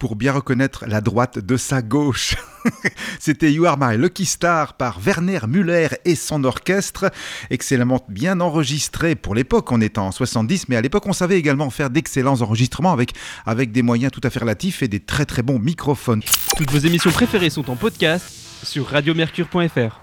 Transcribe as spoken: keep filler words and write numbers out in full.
pour bien reconnaître la droite de sa gauche. C'était You Are My Lucky Star par Werner Müller et son orchestre, excellemment bien enregistré pour l'époque. On est en soixante-dix, mais à l'époque on savait également faire d'excellents enregistrements avec, avec des moyens tout à fait relatifs et des très très bons microphones. Toutes vos émissions préférées sont en podcast sur radio mercure point f r.